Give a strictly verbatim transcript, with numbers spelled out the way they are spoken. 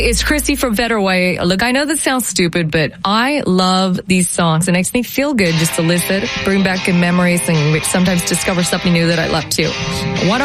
Hey, it's Chrissy from Federal Way. Look, I know this sounds stupid, but I love these songs. It makes me feel good just to listen, bring back good memories, and sometimes discover something new that I love too. One